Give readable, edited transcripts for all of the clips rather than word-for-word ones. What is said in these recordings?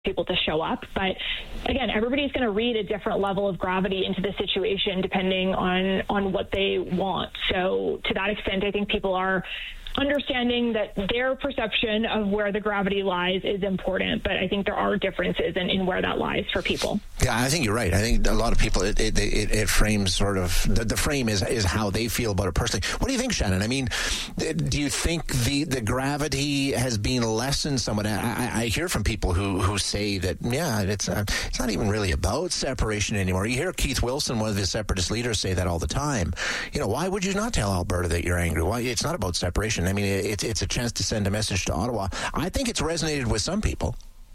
people to show up. But again, everybody's going to read a different level of gravity into the situation depending on what they want. So to that extent, I think people are understanding that their perception of where the gravity lies is important, but I think there are differences in where that lies for people. Yeah, I think you're right. I think a lot of people, it frames sort of, the frame is how they feel about it personally. What do you think, Shannon? I mean, do you think the gravity has been lessened somewhat? I hear from people who say that, yeah, it's not even really about separation anymore. You hear Keith Wilson, one of the separatist leaders, say that all the time. You know, why would you not tell Alberta that you're angry? Why? It's not about separation. I mean, it's a chance to send a message to Ottawa. I think it's resonated with some people.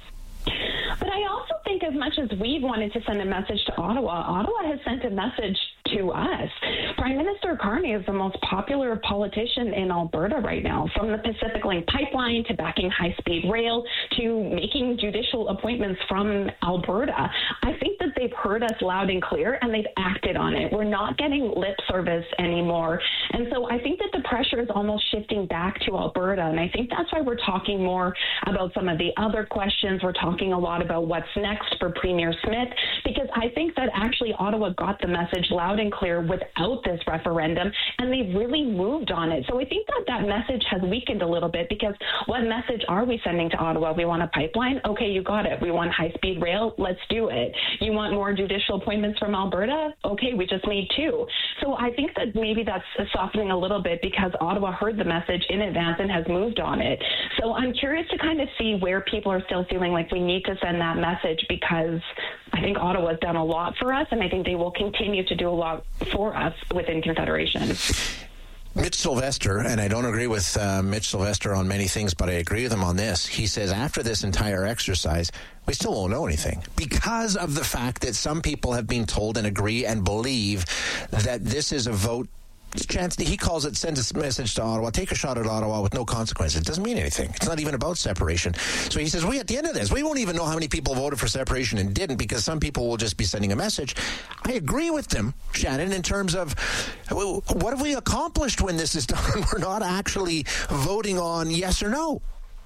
But I also think as much as we've wanted to send a message to Ottawa, Ottawa has sent a message to us. Prime Minister Carney is the most popular politician in Alberta right now, from the Pacific Link pipeline to backing high-speed rail to making judicial appointments from Alberta. I think that they've heard us loud and clear, and they've acted on it. We're not getting lip service anymore. And so I think that the pressure is almost shifting back to Alberta, and I think that's why we're talking more about some of the other questions. We're talking a lot about what's next for Premier Smith, because I think that actually Ottawa got the message loud and clear without this referendum, and they've really moved on it. So I think that message has weakened a little bit, because what message are we sending to Ottawa? We want a pipeline? Okay, you got it. We want high-speed rail? Let's do it. You want more judicial appointments from Alberta? Okay, we just made 2. So I think that maybe that's softening a little bit because Ottawa heard the message in advance and has moved on it. So I'm curious to kind of see where people are still feeling like we need to send that message, because I think Ottawa's done a lot for us, and I think they will continue to do a lot for us within Confederation. Mitch Sylvester, and I don't agree with Mitch Sylvester on many things, but I agree with him on this. He says after this entire exercise, we still won't know anything because of the fact that some people have been told and agree and believe that this is a vote. Chance, he calls it, send a message to Ottawa, take a shot at Ottawa with no consequences. It doesn't mean anything. It's not even about separation. So he says, at the end of this, we won't even know how many people voted for separation and didn't, because some people will just be sending a message. I agree with them, Shannon, in terms of what have we accomplished when this is done? We're not actually voting on yes or no.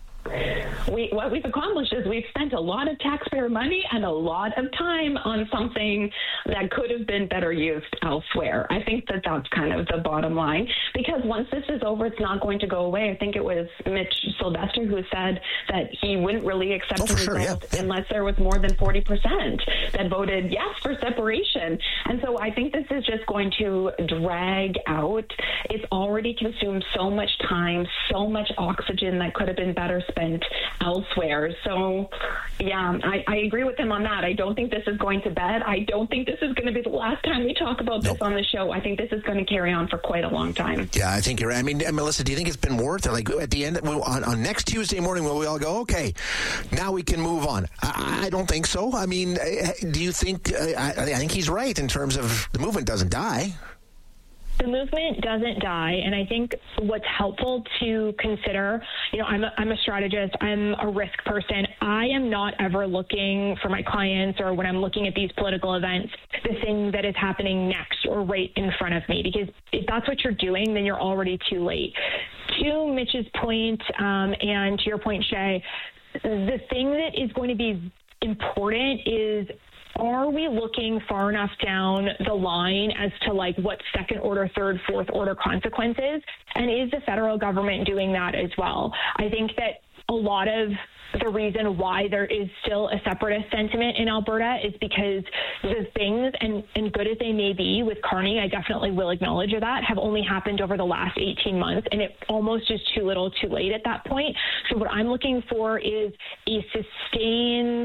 What we've accomplished is we've spent a lot of taxpayer money and a lot of time on something that could have been better used elsewhere. I think that that's kind of the bottom line, because once this is over, it's not going to go away. I think it was Mitch Sylvester who said that he wouldn't really accept the result unless there was more than 40% that voted yes for separation. And so I think this is just going to drag out. It's already consumed so much time, so much oxygen that could have been better spent elsewhere. So, yeah, I agree with him on that. I don't think this is going to bed. I don't think this is going to be the last time we talk about this on the show. I think this is going to carry on for quite a long time. Yeah, I think you're right. I mean, Melissa, do you think it's been worth it? Like, at the end, on next Tuesday morning, will we all go, okay, now we can move on? I don't think so. I mean, do you think, I think he's right in terms of the movement doesn't die. The movement doesn't die, and I think what's helpful to consider, I'm a strategist, I'm a risk person. I am not ever looking for my clients, or when I'm looking at these political events, the thing that is happening next or right in front of me, because if that's what you're doing, then you're already too late. To Mitch's point, and to your point, Shay, the thing that is going to be important is, are we looking far enough down the line as to like what second order, third, fourth order consequences? And is the federal government doing that as well? I think that a lot of the reason why there is still a separatist sentiment in Alberta is because the things, and good as they may be with Carney, I definitely will acknowledge that, have only happened over the last 18 months, and it almost is too little too late at that point. So what I'm looking for is a sustained,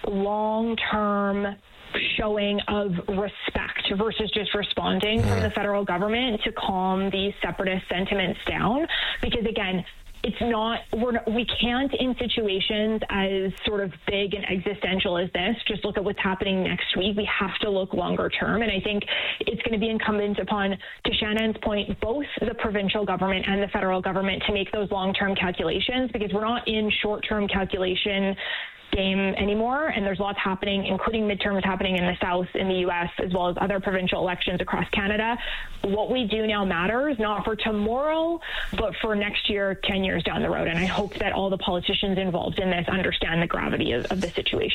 long-term showing of respect versus just responding from the federal government to calm these separatist sentiments down. Because again, it's not, we can't, in situations as sort of big and existential as this, just look at what's happening next week. We have to look longer term. And I think it's going to be incumbent upon, to Shannon's point, both the provincial government and the federal government to make those long-term calculations, because we're not in short-term calculation game anymore, and there's lots happening, including midterms happening in the South in the U.S., as well as other provincial elections across Canada. What we do now matters, not for tomorrow, but for next year, 10 years down the road. And I hope that all the politicians involved in this understand the gravity of the situation.